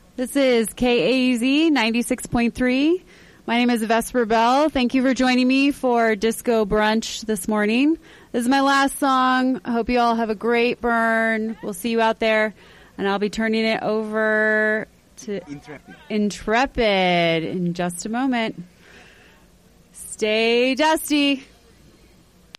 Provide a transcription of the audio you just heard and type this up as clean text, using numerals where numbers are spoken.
This is KAZ 96.3. My name is Vesper Bell. Thank you for joining me for Disco Brunch this morning. This is my last song. I hope you all have a great burn. We'll see you out there. And I'll be turning it over to Intrepid in just a moment. Stay dusty.